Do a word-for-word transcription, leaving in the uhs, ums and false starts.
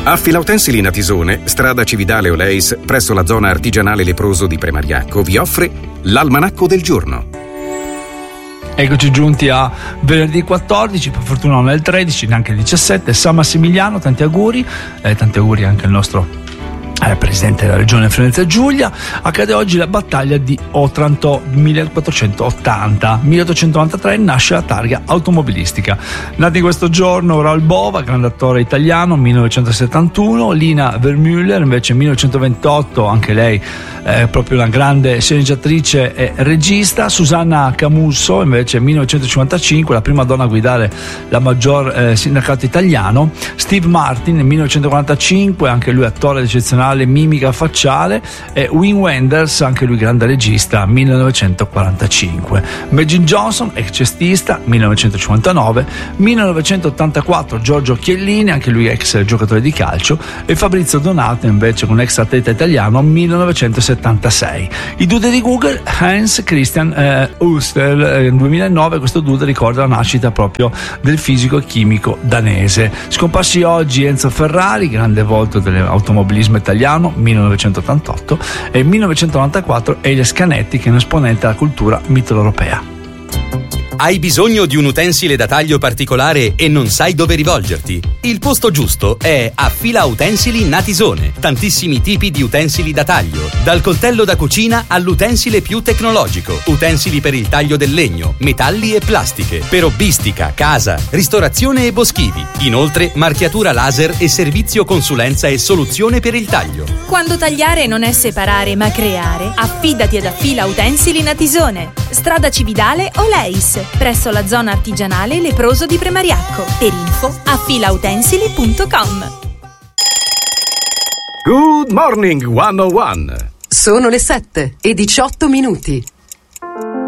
Affila Utensili Natisone, strada Cividale Oleis, presso la zona artigianale leproso di Premariacco, vi offre l'almanacco del giorno. Eccoci giunti a venerdì quattordici, per fortuna non è il tredici, neanche il diciassette, San Massimiliano, tanti auguri, eh, tanti auguri anche al nostro eh, presidente della regione Friuli Giulia. Accade oggi la battaglia di Otranto millequattrocentottanta. milleottocentonovantatré nasce la targa automobilistica. Nati in questo giorno Raoul Bova, grande attore italiano, millenovecentosettantuno, Lina Vermüller invece millenovecentoventotto, anche lei eh, proprio una grande sceneggiatrice e regista, Susanna Camusso invece millenovecentocinquantacinque, la prima donna a guidare la maggior eh, sindacato italiano, Steve Martin nel millenovecentoquarantacinque, anche lui attore eccezionale, mimica facciale, e Wim Wenders, anche lui grande regista, millenovecentoquarantacinque. Magic Johnson, ex cestista, millenovecentocinquantanove. millenovecentottantaquattro Giorgio Chiellini, anche lui ex giocatore di calcio, e Fabrizio Donato invece un ex atleta italiano, millenovecentosettantasei. I dude di Google, Hans Christian eh, Ørsted, eh, nel duemilanove questo dude ricorda la nascita proprio del fisico e chimico danese. Scomparsi oggi Enzo Ferrari, grande volto dell'automobilismo italiano, millenovecentottantotto, e millenovecentonovantaquattro Elias Canetti, che è un esponente della cultura mitteleuropea. Hai bisogno di un utensile da taglio particolare e non sai dove rivolgerti? Il posto giusto è Affila Utensili Natisone. Tantissimi tipi di utensili da taglio, dal coltello da cucina all'utensile più tecnologico. Utensili per il taglio del legno, metalli e plastiche, per hobbistica, casa, ristorazione e boschivi. Inoltre marchiatura laser e servizio consulenza e soluzione per il taglio. Quando tagliare non è separare ma creare, affidati ad Affila Utensili Natisone. Strada Cividale Oleis, presso la zona artigianale leproso di Premariacco. Per info affilautensili punto com. Good morning one oh one. Sono le sette e diciotto minuti.